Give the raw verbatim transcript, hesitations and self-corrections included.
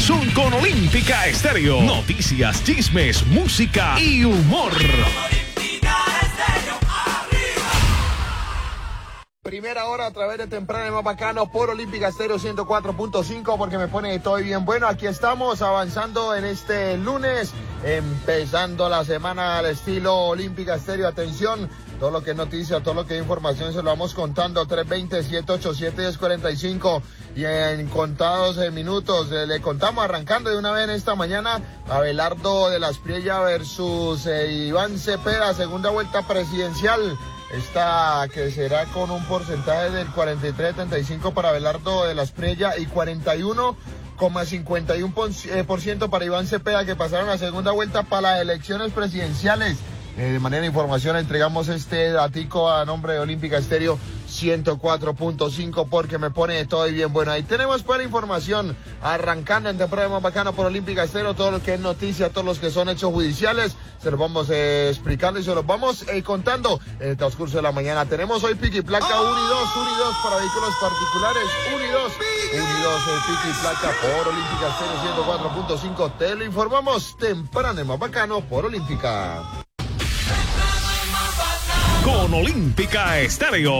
son con Olímpica Estéreo. Noticias, chismes, música y humor. Primera hora a través de Temprano y Más Bacano por Olímpica Estéreo ciento cuatro punto cinco, porque me pone todo bien bueno. Aquí estamos avanzando en este lunes, empezando la semana al estilo Olímpica Estéreo. Atención, todo lo que es noticia, todo lo que es información se lo vamos contando. Tres veinte, siete ochenta y siete, diez cuarenta y cinco, y en contados minutos eh, le contamos, arrancando de una vez en esta mañana, Abelardo de la Espriella versus eh, Iván Cepeda, segunda vuelta presidencial. Esta que será con un porcentaje del cuarenta y tres coma setenta y cinco para Abelardo de la Espriella y cuarenta y uno coma cincuenta y uno por ciento para Iván Cepeda, que pasaron a segunda vuelta para las elecciones presidenciales. Eh, de manera de información entregamos este datico a nombre de Olímpica Estéreo ciento cuatro punto cinco, porque me pone todo bien bueno. Ahí tenemos para información, arrancando en Temprano Más Bacano por Olímpica Estéreo, todo lo que es noticia, todos los que son hechos judiciales, se los vamos eh, explicando y se los vamos eh, contando en el transcurso de la mañana. Tenemos hoy pico y placa uno y dos, uno y dos para vehículos particulares, uno y dos, uno y dos, el pico y placa por Olímpica Estéreo ciento cuatro punto cinco. Te lo informamos Temprano Más Bacano por Olímpica. Con Olímpica Estéreo.